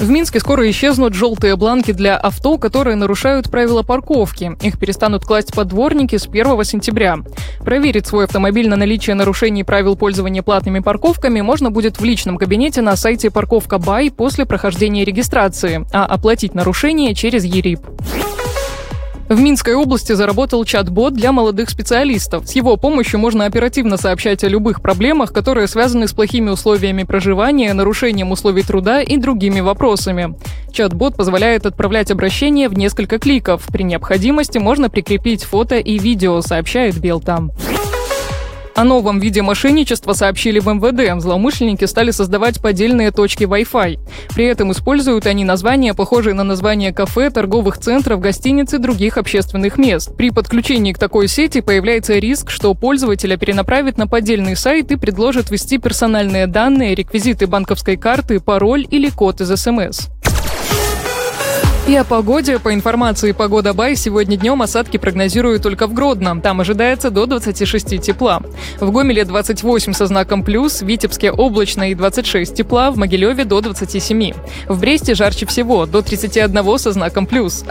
В Минске скоро исчезнут желтые бланки для авто, которые нарушают правила парковки. Их перестанут класть под дворники с 1 сентября. Проверить свой автомобиль на наличие нарушений правил пользования платными парковками можно будет в личном кабинете на сайте «Парковка Бай» после прохождения регистрации, а оплатить нарушение через ЕРИП. В Минской области заработал чат-бот для молодых специалистов. С его помощью можно оперативно сообщать о любых проблемах, которые связаны с плохими условиями проживания, нарушением условий труда и другими вопросами. Чат-бот позволяет отправлять обращения в несколько кликов. При необходимости можно прикрепить фото и видео, сообщает Белта. О новом виде мошенничества сообщили в МВД. Злоумышленники стали создавать поддельные точки Wi-Fi. При этом используют они названия, похожие на названия кафе, торговых центров, гостиниц и других общественных мест. При подключении к такой сети появляется риск, что пользователя перенаправит на поддельный сайт и предложит ввести персональные данные, реквизиты банковской карты, пароль или код из СМС. И о погоде. По информации «Погода Бай», сегодня днем осадки прогнозируют только в Гродно. Там ожидается до 26 тепла. В Гомеле 28 со знаком плюс, в Витебске облачно и 26 тепла, в Могилеве до 27. В Бресте жарче всего, до 31 со знаком плюс.